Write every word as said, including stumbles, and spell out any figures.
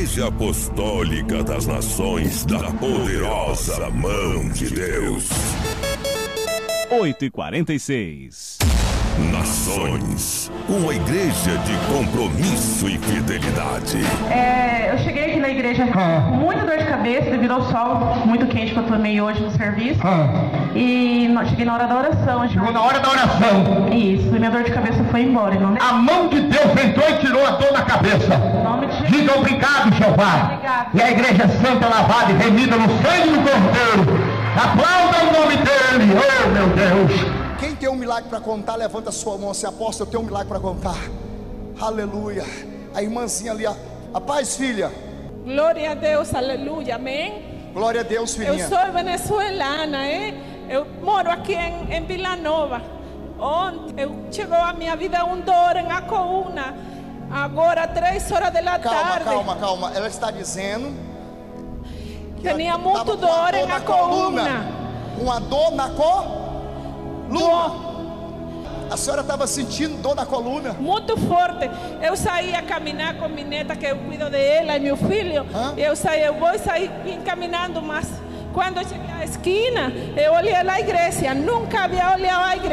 Igreja Apostólica das Nações da Poderosa Mão de Deus. oito e quarenta e seis. Nações, uma igreja de compromisso e fidelidade. É, eu cheguei aqui na igreja com muita dor de cabeça devido ao sol muito quente que eu tomei hoje no serviço. Ah. E no, cheguei na hora da oração. Chegou na hora da oração. Isso, e minha dor de cabeça foi embora. Em nome... A mão de Deus entrou e tirou a dor da cabeça. Em nome de Jesus. Diga obrigado, Jeová. Obrigado. E a igreja santa, lavada e remida no sangue do Cordeiro. Aplauda o nome dele. Oh, meu Deus. Quem tem um milagre para contar, levanta a sua mão. Se aposta, eu tenho um milagre para contar. Aleluia. A irmãzinha ali, a, a paz, filha. Glória a Deus, aleluia, amém. Glória a Deus, filhinha. Eu sou venezuelana, eh? Eu moro aqui em, em Vila Nova. Ontem eu, chegou a minha vida um dor na coluna. Agora, três horas da calma, tarde. Calma, calma, calma. Ela está dizendo que tinha muito dor na coluna. coluna. Uma dor na coluna. Dor. A senhora estava sentindo dor na coluna? Muito forte. Eu saí a caminhar com minha neta, que eu cuido dela e meu filho. Hã? Eu saí, eu vou sair caminhando, mas quando eu cheguei à esquina, eu olhei a igreja. Nunca havia olhado a igreja.